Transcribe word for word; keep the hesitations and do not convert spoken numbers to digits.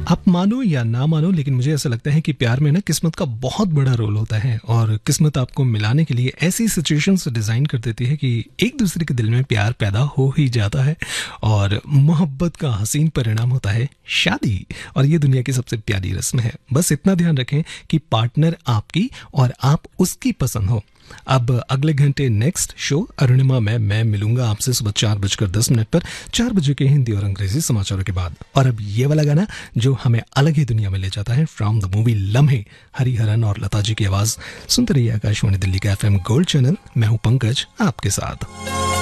आप मानो या ना मानो, लेकिन मुझे ऐसा लगता है कि प्यार में ना किस्मत का बहुत बड़ा रोल होता है और किस्मत आपको मिलाने के लिए ऐसी सिचुएशंस डिज़ाइन कर देती है कि एक दूसरे के दिल में प्यार पैदा हो ही जाता है और मोहब्बत का हसीन परिणाम होता है शादी। और ये दुनिया की सबसे प्यारी रस्म है। बस इतना ध्यान रखें कि पार्टनर आपकी और आप उसकी पसंद हो। अब अगले घंटे नेक्स्ट शो अरुणिमा में मैं मिलूंगा आपसे सुबह चार बजकर दस मिनट पर, चार बजे के हिंदी और अंग्रेजी समाचारों के बाद। और अब ये वाला गाना जो हमें अलग ही दुनिया में ले जाता है, फ्रॉम द मूवी लम्हे, हरिहरन और लता जी की आवाज। सुनते रहिए आकाशवाणी दिल्ली का एफएम गोल्ड चैनल। मैं हूं पंकज आपके साथ।